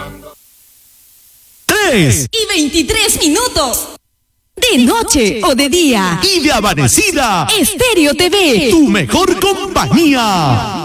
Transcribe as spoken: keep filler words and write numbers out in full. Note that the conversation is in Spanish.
Tres. Y veintitrés minutos. De noche o de día. Y de amanecida. Estéreo T V. Tu mejor compañía.